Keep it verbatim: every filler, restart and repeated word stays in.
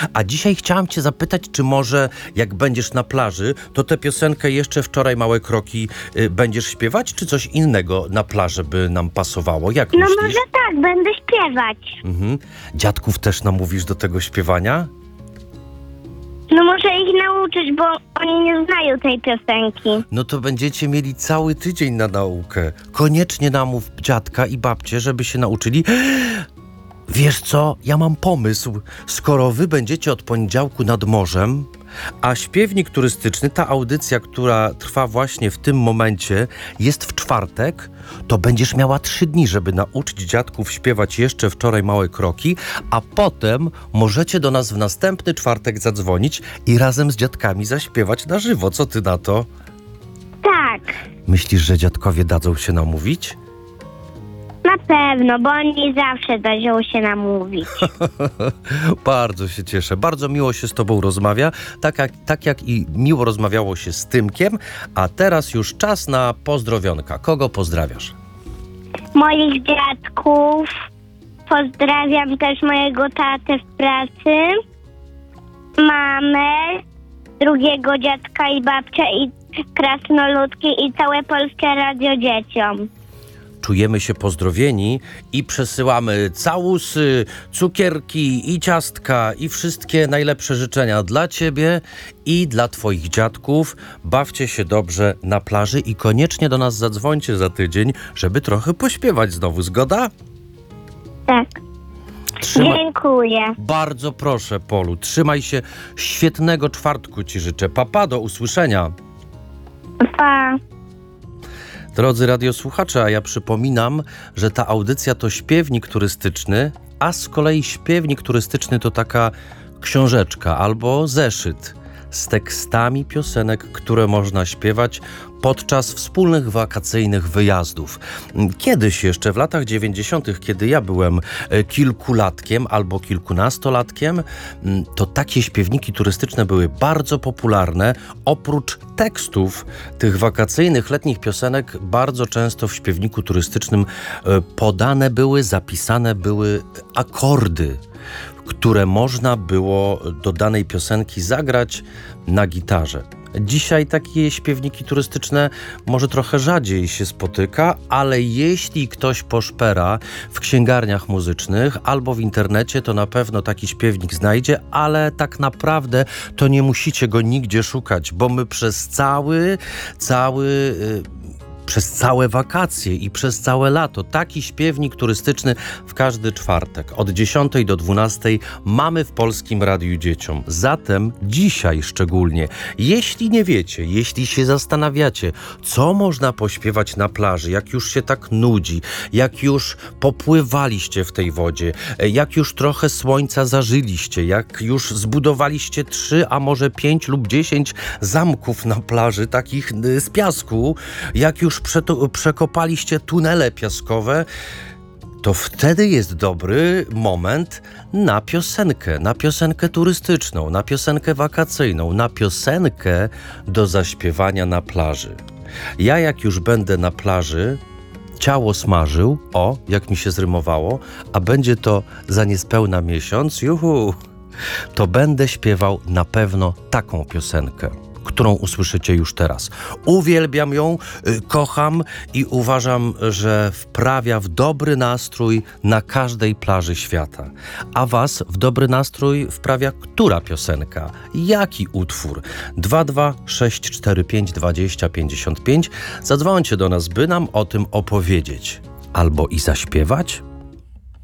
A dzisiaj chciałam cię zapytać, czy może jak będziesz na plaży, to tę piosenkę Jeszcze wczoraj małe kroki y, będziesz śpiewać, czy coś innego na plaży by nam pasowało? Jak No myślisz? może tak, będę śpiewać. Mhm. Dziadków też namówisz do tego śpiewania? No muszę ich nauczyć, bo oni nie znają tej piosenki. No to będziecie mieli cały tydzień na naukę. Koniecznie namów dziadka i babcię, żeby się nauczyli. Wiesz co? Ja mam pomysł. Skoro wy będziecie od poniedziałku nad morzem, a śpiewnik turystyczny, ta audycja, która trwa właśnie w tym momencie, jest w czwartek, to będziesz miała trzy dni, żeby nauczyć dziadków śpiewać Jeszcze wczoraj małe kroki, a potem możecie do nas w następny czwartek zadzwonić i razem z dziadkami zaśpiewać na żywo. Co ty na to? Tak, Myślisz, że dziadkowie dadzą się namówić? na pewno, bo oni zawsze dają się namówić. Bardzo się cieszę. Bardzo miło się z tobą rozmawia, tak jak, tak jak i miło rozmawiało się z Tymkiem, a teraz już czas na pozdrowionka. Kogo pozdrawiasz? Moich dziadków, pozdrawiam też mojego tatę w pracy, mamę, drugiego dziadka i babcia i krasnoludki i całe Polskie Radio dzieciom. Czujemy się pozdrowieni i przesyłamy całusy, cukierki i ciastka i wszystkie najlepsze życzenia dla ciebie i dla twoich dziadków. Bawcie się dobrze na plaży i koniecznie do nas zadzwońcie za tydzień, żeby trochę pośpiewać znowu. Zgoda? Tak. Trzymaj... Dziękuję. Bardzo proszę, Polu. Trzymaj się. Świetnego czwartku ci życzę. Papa, do usłyszenia. Pa. Drodzy radiosłuchacze, a ja przypominam, że ta audycja to śpiewnik turystyczny, a z kolei śpiewnik turystyczny to taka książeczka albo zeszyt z tekstami piosenek, które można śpiewać podczas wspólnych wakacyjnych wyjazdów. Kiedyś jeszcze w latach dziewięćdziesiątych, kiedy ja byłem kilkulatkiem albo kilkunastolatkiem, to takie śpiewniki turystyczne były bardzo popularne. Oprócz tekstów tych wakacyjnych, letnich piosenek, bardzo często w śpiewniku turystycznym podane były, zapisane były akordy, które można było do danej piosenki zagrać na gitarze. Dzisiaj takie śpiewniki turystyczne może trochę rzadziej się spotyka, ale jeśli ktoś poszpera w księgarniach muzycznych albo w internecie, to na pewno taki śpiewnik znajdzie, ale tak naprawdę to nie musicie go nigdzie szukać, bo my przez cały, cały... Yy, przez całe wakacje i przez całe lato taki śpiewnik turystyczny w każdy czwartek od dziesiątej do dwunastej mamy w Polskim Radiu Dzieciom. Zatem dzisiaj szczególnie, jeśli nie wiecie, jeśli się zastanawiacie, co można pośpiewać na plaży, jak już się tak nudzi, jak już popływaliście w tej wodzie, jak już trochę słońca zażyliście, jak już zbudowaliście trzy, a może pięć lub dziesięć zamków na plaży, takich z piasku, jak już Przeto- przekopaliście tunele piaskowe, to wtedy jest dobry moment na piosenkę, na piosenkę turystyczną, na piosenkę wakacyjną, na piosenkę do zaśpiewania na plaży. Ja jak już będę na plaży, ciało smażył, o, jak mi się zrymowało, a będzie to za niespełna miesiąc, juhu, to będę śpiewał na pewno taką piosenkę, którą usłyszycie już teraz. Uwielbiam ją, y, kocham i uważam, że wprawia w dobry nastrój na każdej plaży świata. A was w dobry nastrój wprawia która piosenka? Jaki utwór? dwa dwa sześć cztery pięć dwadzieścia pięćdziesiąt pięć. Zadzwońcie do nas, by nam o tym opowiedzieć. Albo i zaśpiewać,